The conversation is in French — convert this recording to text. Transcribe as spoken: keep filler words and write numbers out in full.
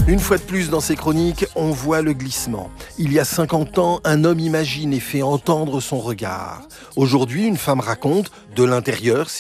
Une fois de plus dans ces chroniques, on voit le glissement. Il y a cinquante ans, un homme imagine et fait entendre son regard. Aujourd'hui, une femme raconte, de l'intérieur,